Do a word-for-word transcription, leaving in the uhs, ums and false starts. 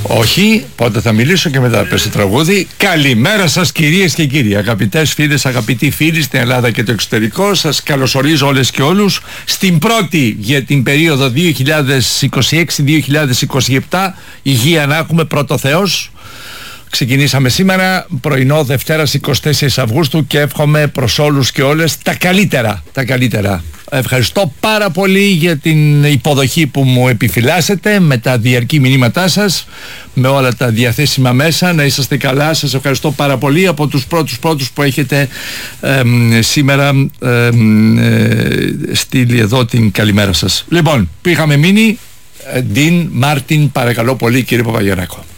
Όχι, πότε θα μιλήσω και μετά πέσει τραγούδι. Καλημέρα σας κυρίες και κύριοι, αγαπητές φίλες, αγαπητοί φίλοι στην Ελλάδα και το εξωτερικό. Σας καλωσορίζω όλες και όλους στην πρώτη για την περίοδο δύο χιλιάδες είκοσι έξι δύο χιλιάδες είκοσι επτά. Υγεία να έχουμε, πρώτο Θεός. Ξεκινήσαμε σήμερα, πρωινό Δευτέρας εικοστή τέταρτη Αυγούστου, και εύχομαι προς όλους και όλες τα καλύτερα, τα καλύτερα. Ευχαριστώ πάρα πολύ για την υποδοχή που μου επιφυλάσσετε με τα διαρκή μηνύματά σας, με όλα τα διαθέσιμα μέσα. Να είσαστε καλά, σας ευχαριστώ πάρα πολύ, από τους πρώτους πρώτους που έχετε ε, σήμερα ε, ε, στείλει εδώ την καλημέρα σας. Λοιπόν, που είχαμε μείνει, Ντίν Μάρτιν, παρακαλώ πολύ κύριε Παπαγιαννάκο.